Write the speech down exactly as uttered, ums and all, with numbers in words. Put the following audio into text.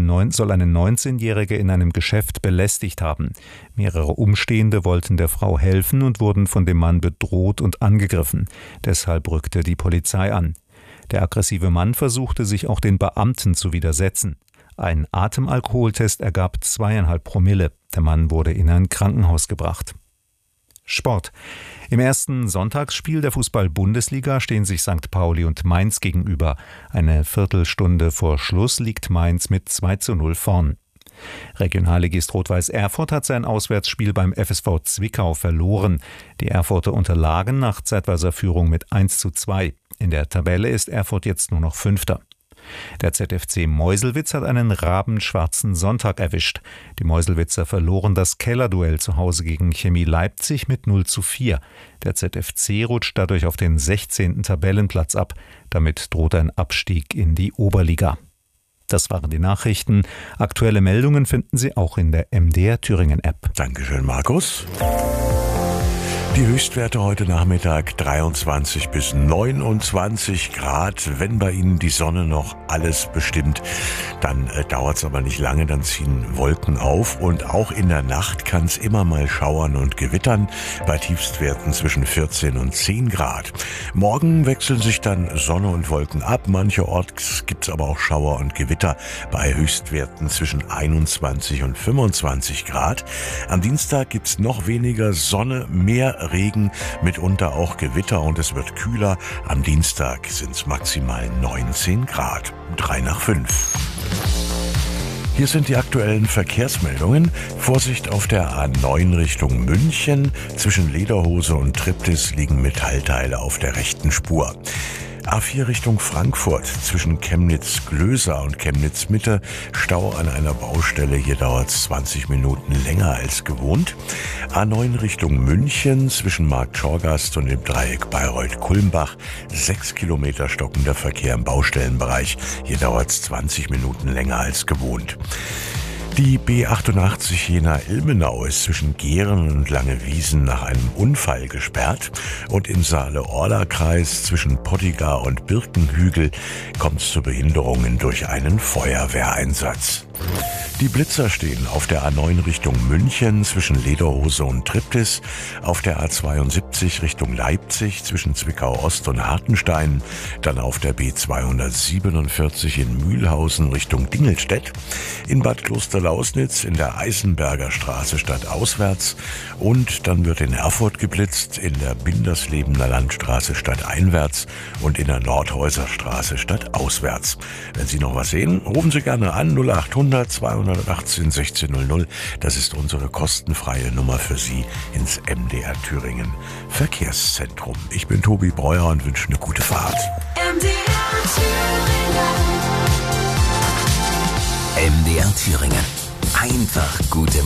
neun, soll eine neunzehnjährige in einem Geschäft belästigt haben. Mehrere Umstehende wollten der Frau helfen und wurden von dem Mann bedroht und angegriffen. Deshalb rückte die Polizei an. Der aggressive Mann versuchte sich auch den Beamten zu widersetzen. Ein Atemalkoholtest ergab zweieinhalb Promille. Der Mann wurde in ein Krankenhaus gebracht. Sport. Im ersten Sonntagsspiel der Fußball-Bundesliga stehen sich Sankt Pauli und Mainz gegenüber. Eine Viertelstunde vor Schluss liegt Mainz mit zwei zu null vorn. Regionalligist Rot-Weiß Erfurt hat sein Auswärtsspiel beim F S V Zwickau verloren. Die Erfurter unterlagen nach zeitweiser Führung mit eins zu zwei. In der Tabelle ist Erfurt jetzt nur noch Fünfter. Der Z F C Meuselwitz hat einen rabenschwarzen Sonntag erwischt. Die Meuselwitzer verloren das Kellerduell zu Hause gegen Chemie Leipzig mit null zu vier. Der Z F C rutscht dadurch auf den sechzehnten Tabellenplatz ab. Damit droht ein Abstieg in die Oberliga. Das waren die Nachrichten. Aktuelle Meldungen finden Sie auch in der M D R Thüringen App. Dankeschön, Markus. Die Höchstwerte heute Nachmittag dreiundzwanzig bis neunundzwanzig Grad. Wenn bei Ihnen die Sonne noch alles bestimmt, dann äh, dauert es aber nicht lange, dann ziehen Wolken auf und auch in der Nacht kann es immer mal schauern und gewittern, bei Tiefstwerten zwischen vierzehn und zehn Grad. Morgen wechseln sich dann Sonne und Wolken ab, mancherorts gibt es aber auch Schauer und Gewitter bei Höchstwerten zwischen einundzwanzig und fünfundzwanzig Grad. Am Dienstag gibt es noch weniger Sonne, mehr Regen, mitunter auch Gewitter und es wird kühler. Am Dienstag sind es maximal neunzehn Grad. Drei nach fünf. Hier sind die aktuellen Verkehrsmeldungen. Vorsicht auf der A neun Richtung München. Zwischen Lederhose und Triptis liegen Metallteile auf der rechten Spur. A vier Richtung Frankfurt, zwischen Chemnitz-Glösa und Chemnitz-Mitte, Stau an einer Baustelle, hier dauert es zwanzig Minuten länger als gewohnt. A neun Richtung München, zwischen Markt Schorgast und dem Dreieck Bayreuth-Kulmbach, sechs Kilometer stockender Verkehr im Baustellenbereich, hier dauert es zwanzig Minuten länger als gewohnt. Die B achtundachtzig Jena-Ilmenau ist zwischen Gehren und Langewiesen nach einem Unfall gesperrt und im Saale-Orla-Kreis zwischen Pottigar und Birkenhügel kommt es zu Behinderungen durch einen Feuerwehreinsatz. Die Blitzer stehen auf der A neun Richtung München zwischen Lederhose und Triptis, auf der A zweiundsiebzig Richtung Leipzig zwischen Zwickau-Ost und Hartenstein, dann auf der B zweihundertsiebenundvierzig in Mühlhausen Richtung Dingelstedt, in Bad Klosterlausnitz in der Eisenberger Straße stadtauswärts und dann wird in Erfurt geblitzt in der Binderslebener Landstraße stadteinwärts und in der Nordhäuser Straße stadtauswärts. Wenn Sie noch was sehen, rufen Sie gerne an null acht hundert zweihundertachtzehn sechzehn null null. Das ist unsere kostenfreie Nummer für Sie ins M D R Thüringen Verkehrszentrum. Ich bin Tobi Breuer und wünsche eine gute Fahrt. M D R Thüringen. M D R Thüringen. Einfach gute